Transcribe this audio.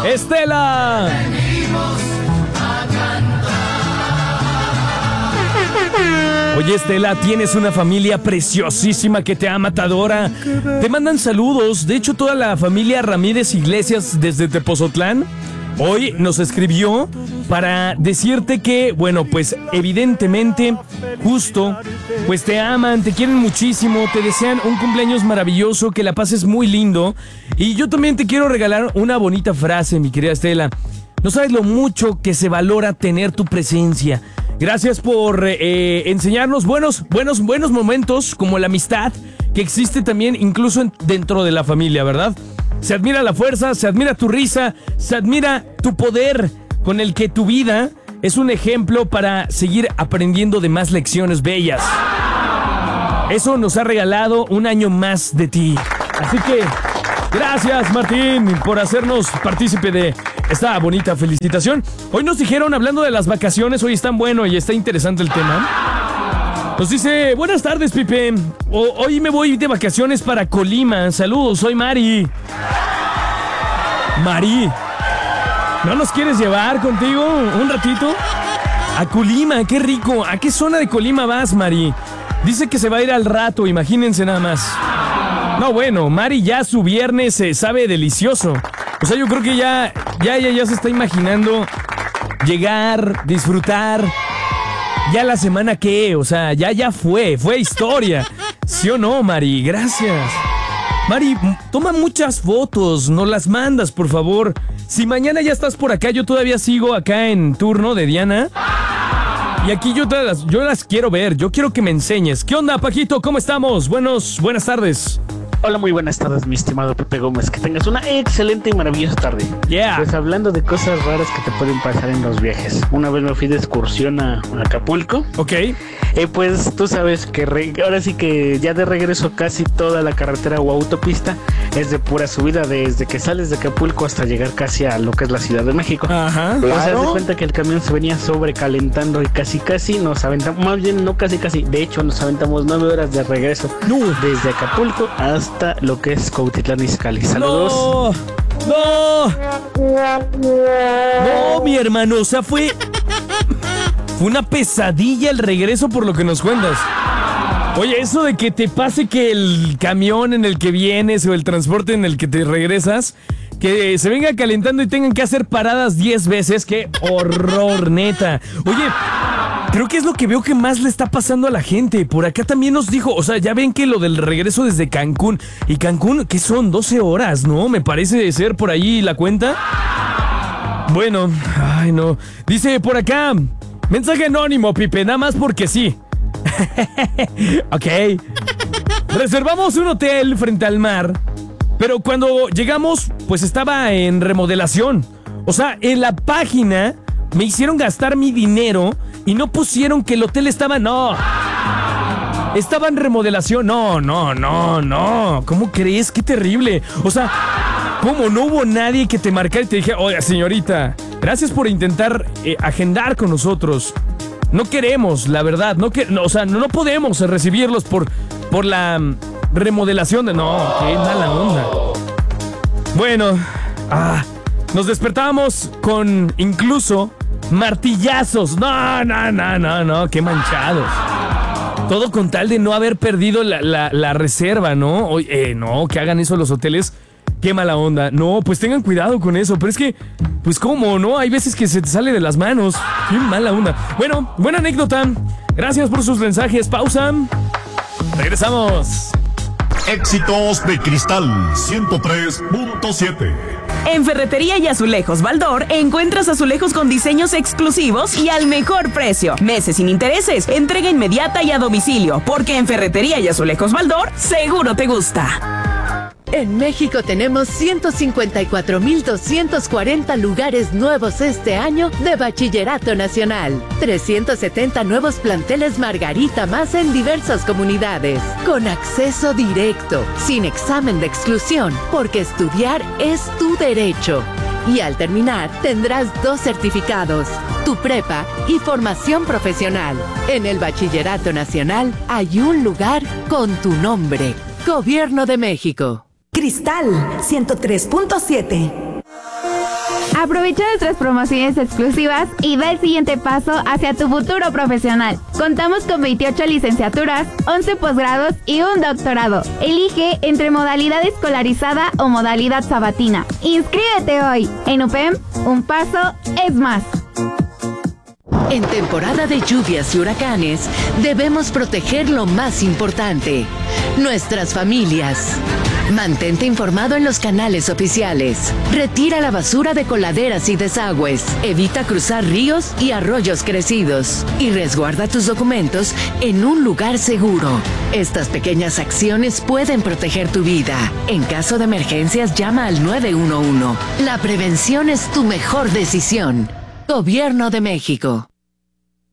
Estela. Oye, Estela, tienes una familia preciosísima que te ama, Matadora. Te mandan saludos. De hecho, toda la familia Ramírez Iglesias desde Tepozotlán hoy nos escribió para decirte que, bueno, pues evidentemente, justo, pues te aman, te quieren muchísimo, te desean un cumpleaños maravilloso, que la pases muy lindo. Y yo también te quiero regalar una bonita frase, mi querida Estela. No sabes lo mucho que se valora tener tu presencia. Gracias por enseñarnos buenos momentos, como la amistad, que existe también incluso dentro de la familia, ¿verdad? Se admira la fuerza, se admira tu risa, se admira tu poder, con el que tu vida es un ejemplo para seguir aprendiendo de más lecciones bellas. Eso nos ha regalado un año más de ti. Así que, gracias, Martín, por hacernos partícipe de esta bonita felicitación. Hoy nos dijeron, hablando de las vacaciones, hoy está bueno y está interesante el tema. Nos dice, buenas tardes, Pipe. Hoy me voy de vacaciones para Colima. Saludos, soy Mari. Mari, ¿no nos quieres llevar contigo un ratito? A Colima, qué rico. ¿A qué zona de Colima vas, Mari? Dice que se va a ir al rato, imagínense nada más. No, bueno, Mari ya su viernes se sabe delicioso. O sea, yo creo que ya se está imaginando llegar, disfrutar. Ya la semana que, o sea, ya fue historia. ¿Sí o no, Mari? Gracias. Mari, toma muchas fotos, nos las mandas, por favor. Si mañana ya estás por acá, yo todavía sigo acá en turno de Diana. Y aquí yo las quiero ver, yo quiero que me enseñes. ¿Qué onda, Paquito? ¿Cómo estamos? Buenas tardes. Hola, muy buenas tardes, mi estimado Pepe Gómez. Que tengas una excelente y maravillosa tarde. Yeah. Pues hablando de cosas raras que te pueden pasar en los viajes. Una vez me fui de excursión a Acapulco. Ok. Pues tú sabes que ahora sí que ya de regreso casi toda la carretera o autopista es de pura subida, desde que sales de Acapulco hasta llegar casi a lo que es la Ciudad de México. Ajá. O sea, de cuenta que el camión se venía sobrecalentando y casi nos aventamos, más bien no casi, de hecho nos aventamos 9 horas de regreso. No. Desde Acapulco hasta lo que es Cuautitlán Izcalli. Saludos. No, mi hermano, o sea, fue una pesadilla el regreso por lo que nos cuentas. Oye, eso de que te pase que el camión en el que vienes o el transporte en el que te regresas, que se venga calentando y tengan que hacer paradas 10 veces, qué horror, neta. Oye, creo que es lo que veo que más le está pasando a la gente. Por acá también nos dijo, o sea, ya ven que lo del regreso desde Cancún. Y Cancún, ¿qué son? 12 horas, ¿no? Me parece ser por ahí la cuenta. Bueno, ay no. Dice por acá, mensaje anónimo, Pipe, nada más porque sí. Ok. Reservamos un hotel frente al mar, pero cuando llegamos, pues estaba en remodelación. O sea, en la página me hicieron gastar mi dinero y no pusieron que el hotel estaba... No. Estaba en remodelación. No. ¿Cómo crees? Qué terrible. O sea, ¿cómo no hubo nadie que te marcara y te dije, oiga, señorita, gracias por intentar agendar con nosotros? No queremos, la verdad, no podemos recibirlos por la remodelación de... No, qué mala onda. Bueno, nos despertábamos con incluso martillazos. No, qué manchados. Todo con tal de no haber perdido la reserva, ¿no? Oye, no, que hagan eso los hoteles. Qué mala onda. No, pues tengan cuidado con eso. Pero es que, pues cómo, ¿no? Hay veces que se te sale de las manos. Qué mala onda. Bueno, buena anécdota. Gracias por sus mensajes. Pausa. Regresamos. Éxitos de Cristal 103.7. En Ferretería y Azulejos Baldor encuentras azulejos con diseños exclusivos y al mejor precio. Meses sin intereses, entrega inmediata y a domicilio, porque en Ferretería y Azulejos Baldor seguro te gusta. En México tenemos 154,240 lugares nuevos este año de Bachillerato Nacional. 370 nuevos planteles Margarita más en diversas comunidades. Con acceso directo, sin examen de exclusión, porque estudiar es tu derecho. Y al terminar, tendrás 2 certificados, tu prepa y formación profesional. En el Bachillerato Nacional hay un lugar con tu nombre. Gobierno de México. Cristal 103.7. Aprovecha nuestras promociones exclusivas y da el siguiente paso hacia tu futuro profesional. Contamos con 28 licenciaturas, 11 posgrados y un doctorado. Elige entre modalidad escolarizada o modalidad sabatina. ¡Inscríbete hoy! En UPEM, un paso es más. En temporada de lluvias y huracanes, debemos proteger lo más importante, nuestras familias. Mantente informado en los canales oficiales. Retira la basura de coladeras y desagües. Evita cruzar ríos y arroyos crecidos. Y resguarda tus documentos en un lugar seguro. Estas pequeñas acciones pueden proteger tu vida. En caso de emergencias, llama al 911. La prevención es tu mejor decisión. Gobierno de México.